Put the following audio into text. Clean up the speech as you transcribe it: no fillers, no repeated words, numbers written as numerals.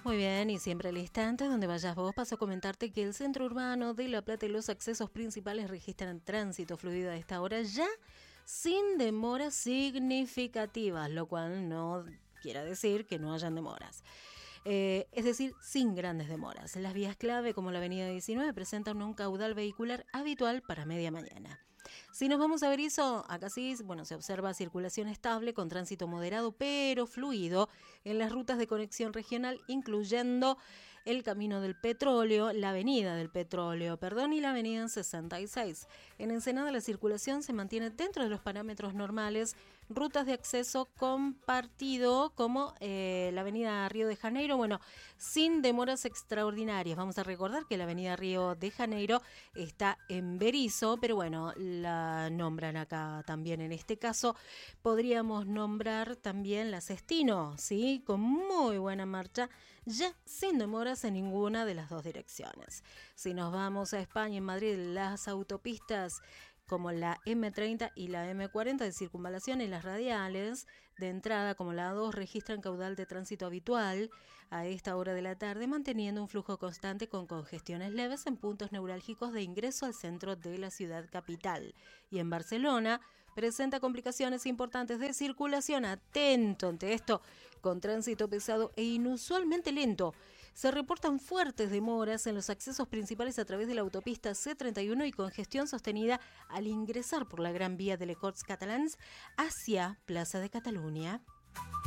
Muy bien, y siempre al instante donde vayas vos paso a comentarte que el centro urbano de La Plata y los accesos principales registran tránsito fluido a esta hora ya sin demoras significativas, lo cual no quiere decir que no hayan demoras. Es decir, sin grandes demoras. Las vías clave, como la avenida 19, presentan un caudal vehicular habitual para media mañana. Si nos vamos a Berisso, acá sí, se observa circulación estable con tránsito moderado pero fluido en las rutas de conexión regional, incluyendo el Camino del Petróleo, la Avenida del Petróleo, y la Avenida 66. En Ensenada la circulación se mantiene dentro de los parámetros normales, rutas de acceso compartido como la Avenida Río de Janeiro, sin demoras extraordinarias. Vamos a recordar que la Avenida Río de Janeiro está en Berisso, pero la nombran acá también. En este caso podríamos nombrar también la Sestino, ¿sí? Con muy buena marcha, ya sin demoras en ninguna de las dos direcciones. Si nos vamos a España, en Madrid, las autopistas como la M30 y la M40 de circunvalación y las radiales de entrada como la A2 registran caudal de tránsito habitual a esta hora de la tarde, manteniendo un flujo constante con congestiones leves en puntos neurálgicos de ingreso al centro de la ciudad capital. Y en Barcelona presenta complicaciones importantes de circulación, atento ante esto, con tránsito pesado e inusualmente lento. Se reportan fuertes demoras en los accesos principales a través de la autopista C31 y congestión sostenida al ingresar por la Gran Vía de les Corts Catalans hacia Plaza de Cataluña.